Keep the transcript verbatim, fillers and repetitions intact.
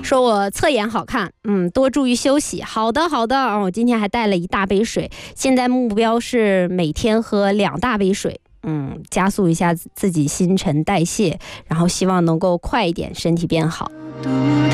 说我侧颜好看，嗯，多注意休息。好的，好的，哦，我今天还带了一大杯水，现在目标是每天喝两大杯水。嗯，加速一下自己新陈代谢，然后希望能够快一点，身体变好。